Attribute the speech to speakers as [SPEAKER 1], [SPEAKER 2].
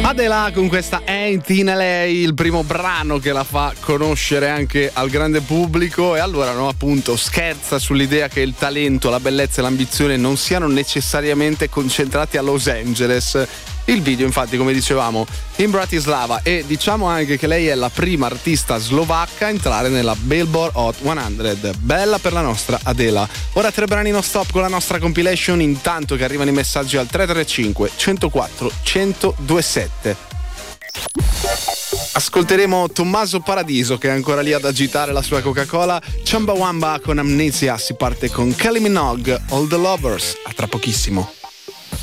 [SPEAKER 1] Adele con questa Ain't in LA, il primo brano che la fa conoscere anche al grande pubblico, e allora no, appunto scherza sull'idea che il talento, la bellezza e l'ambizione non siano necessariamente concentrati a Los Angeles. Il video infatti, come dicevamo, in Bratislava, e diciamo anche che lei è la prima artista slovacca a entrare nella Billboard Hot 100. Bella per la nostra Adele. Ora 3 brani non stop con la nostra compilation, intanto che arrivano i messaggi al 335 104 1027. Ascolteremo Tommaso Paradiso, che è ancora lì ad agitare la sua Coca-Cola. Chumbawamba con Amnesia, si parte con Kylie Minogue, All the Lovers. A tra pochissimo.